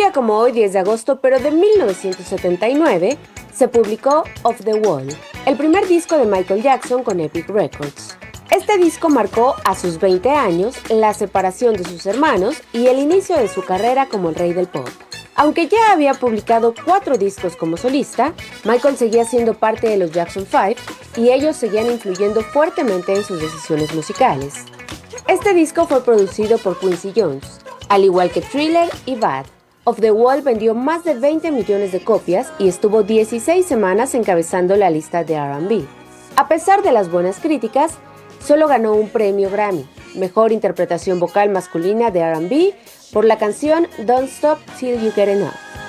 día como hoy, 10 de agosto, pero de 1979, se publicó Off the Wall, el primer disco de Michael Jackson con Epic Records. Este disco marcó a sus 20 años la separación de sus hermanos y el inicio de su carrera como el rey del pop. Aunque ya había publicado 4 discos como solista, Michael seguía siendo parte de los Jackson 5 y ellos seguían influyendo fuertemente en sus decisiones musicales. Este disco fue producido por Quincy Jones, al igual que Thriller y Bad. Off the Wall vendió más de 20 millones de copias y estuvo 16 semanas encabezando la lista de R&B. A pesar de las buenas críticas, solo ganó un premio Grammy, Mejor Interpretación Vocal Masculina de R&B, por la canción Don't Stop Till You Get Enough.